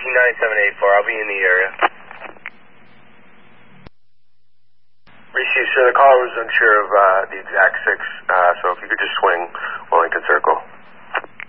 19784, I'll be in the area. Received, sir. The caller was unsure of the exact 6